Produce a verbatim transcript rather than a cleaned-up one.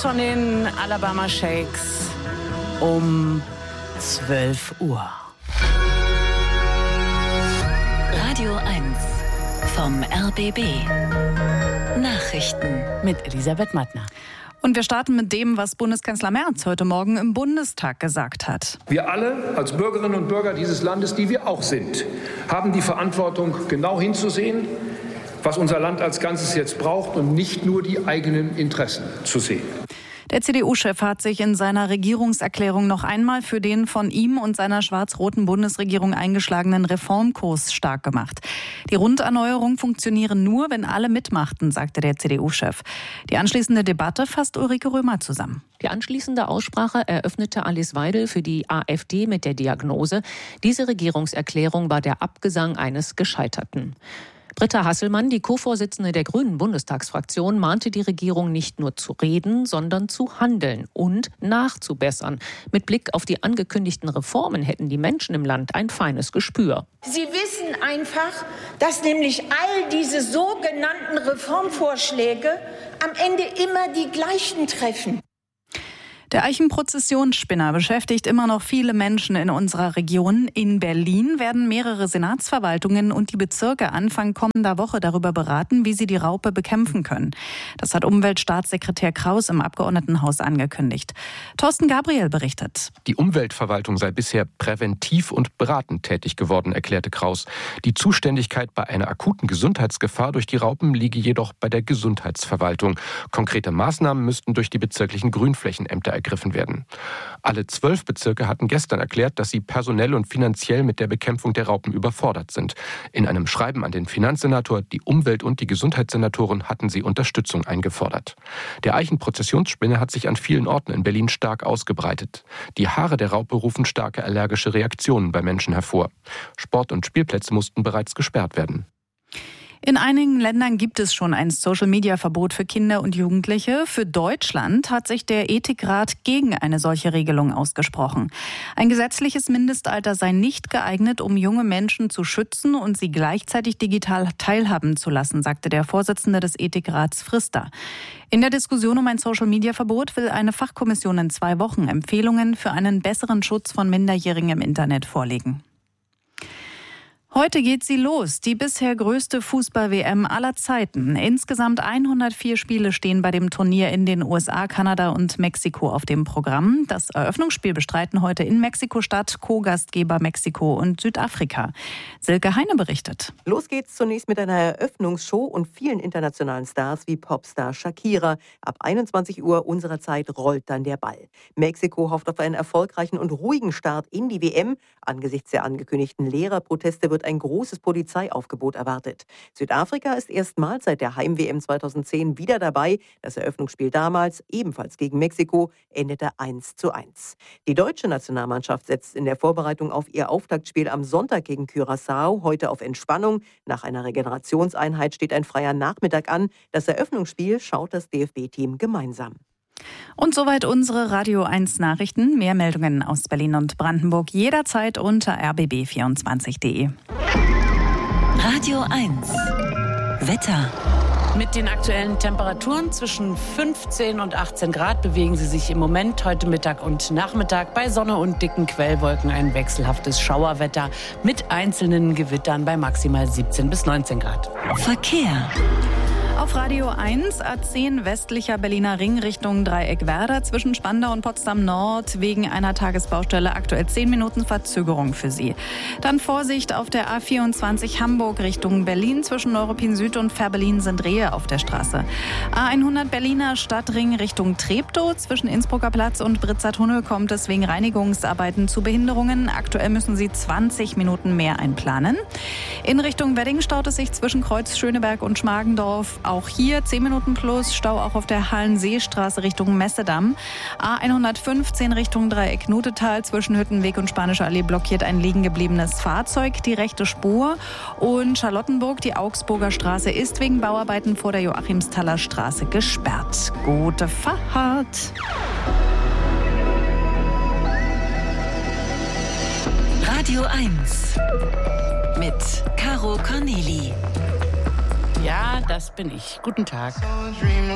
von den Alabama Shakes um zwölf Uhr. Radio eins vom R B B. Nachrichten mit Elisabeth Mattner. Und wir starten mit dem, was Bundeskanzler Merz heute Morgen im Bundestag gesagt hat. Wir alle als Bürgerinnen und Bürger dieses Landes, die wir auch sind, haben die Verantwortung, genau hinzusehen, was unser Land als Ganzes jetzt braucht und nicht nur die eigenen Interessen zu sehen. Der C D U-Chef hat sich in seiner Regierungserklärung noch einmal für den von ihm und seiner schwarz-roten Bundesregierung eingeschlagenen Reformkurs stark gemacht. Die Runderneuerung funktioniere nur, wenn alle mitmachten, sagte der C D U-Chef. Die anschließende Debatte fasst Ulrike Römer zusammen. Die anschließende Aussprache eröffnete Alice Weidel für die AfD mit der Diagnose: Diese Regierungserklärung war der Abgesang eines Gescheiterten. Britta Hasselmann, die Co-Vorsitzende der Grünen Bundestagsfraktion, mahnte die Regierung nicht nur zu reden, sondern zu handeln und nachzubessern. Mit Blick auf die angekündigten Reformen hätten die Menschen im Land ein feines Gespür. Sie wissen einfach, dass nämlich all diese sogenannten Reformvorschläge am Ende immer die gleichen treffen. Der Eichenprozessionsspinner beschäftigt immer noch viele Menschen in unserer Region. In Berlin werden mehrere Senatsverwaltungen und die Bezirke Anfang kommender Woche darüber beraten, wie sie die Raupe bekämpfen können. Das hat Umweltstaatssekretär Kraus im Abgeordnetenhaus angekündigt. Thorsten Gabriel berichtet. Die Umweltverwaltung sei bisher präventiv und beratend tätig geworden, erklärte Kraus. Die Zuständigkeit bei einer akuten Gesundheitsgefahr durch die Raupen liege jedoch bei der Gesundheitsverwaltung. Konkrete Maßnahmen müssten durch die bezirklichen Grünflächenämter ergriffen werden. Alle zwölf Bezirke hatten gestern erklärt, dass sie personell und finanziell mit der Bekämpfung der Raupen überfordert sind. In einem Schreiben an den Finanzsenator, die Umwelt- und die Gesundheitssenatoren hatten sie Unterstützung eingefordert. Der Eichenprozessionsspinne hat sich an vielen Orten in Berlin stark ausgebreitet. Die Haare der Raupe rufen starke allergische Reaktionen bei Menschen hervor. Sport- und Spielplätze mussten bereits gesperrt werden. In einigen Ländern gibt es schon ein Social-Media-Verbot für Kinder und Jugendliche. Für Deutschland hat sich der Ethikrat gegen eine solche Regelung ausgesprochen. Ein gesetzliches Mindestalter sei nicht geeignet, um junge Menschen zu schützen und sie gleichzeitig digital teilhaben zu lassen, sagte der Vorsitzende des Ethikrats Frister. In der Diskussion um ein Social-Media-Verbot will eine Fachkommission in zwei Wochen Empfehlungen für einen besseren Schutz von Minderjährigen im Internet vorlegen. Heute geht sie los, die bisher größte Fußball-W M aller Zeiten. Insgesamt hundertvier Spiele stehen bei dem Turnier in den U S A, Kanada und Mexiko auf dem Programm. Das Eröffnungsspiel bestreiten heute in Mexiko-Stadt Co-Gastgeber Mexiko und Südafrika. Silke Heine berichtet. Los geht's zunächst mit einer Eröffnungsshow und vielen internationalen Stars wie Popstar Shakira. Ab einundzwanzig Uhr unserer Zeit rollt dann der Ball. Mexiko hofft auf einen erfolgreichen und ruhigen Start in die W M. Angesichts der angekündigten Lehrerproteste wird ein großes Polizeiaufgebot erwartet. Südafrika ist erstmals seit der Heim-W M zweitausendzehn wieder dabei. Das Eröffnungsspiel damals, ebenfalls gegen Mexiko, endete eins zu eins. Die deutsche Nationalmannschaft setzt in der Vorbereitung auf ihr Auftaktspiel am Sonntag gegen Curaçao heute auf Entspannung. Nach einer Regenerationseinheit steht ein freier Nachmittag an. Das Eröffnungsspiel schaut das D F B-Team gemeinsam. Und soweit unsere Radio eins Nachrichten. Mehr Meldungen aus Berlin und Brandenburg jederzeit unter r b b vierundzwanzig punkt d e. Radio eins Wetter. Mit den aktuellen Temperaturen zwischen fünfzehn und achtzehn Grad bewegen sie sich im Moment heute Mittag und Nachmittag bei Sonne und dicken Quellwolken ein wechselhaftes Schauerwetter mit einzelnen Gewittern bei maximal siebzehn bis neunzehn Grad. Verkehr. Auf Radio eins, A zehn westlicher Berliner Ring Richtung Dreieck-Werder zwischen Spandau und Potsdam Nord wegen einer Tagesbaustelle aktuell zehn Minuten Verzögerung für Sie. Dann Vorsicht auf der A vierundzwanzig Hamburg Richtung Berlin zwischen Neuruppin Süd und Fährberlin sind Rehe auf der Straße. A hundert Berliner Stadtring Richtung Treptow zwischen Innsbrucker Platz und Britzer Tunnel kommt es wegen Reinigungsarbeiten zu Behinderungen. Aktuell müssen Sie zwanzig Minuten mehr einplanen. In Richtung Wedding staut es sich zwischen Kreuz Schöneberg und Schmargendorf. Auch hier zehn Minuten plus Stau auch auf der Hallenseestraße Richtung Messedamm. A hundertfünfzehn Richtung Dreieck Nutetal zwischen Hüttenweg und Spanische Allee blockiert ein liegen gebliebenes Fahrzeug die rechte Spur. Und Charlottenburg, die Augsburger Straße, ist wegen Bauarbeiten vor der Joachimsthaler Straße gesperrt. Gute Fahrt! Radio eins mit Caro Corneli. Ja, das bin ich. Guten Tag.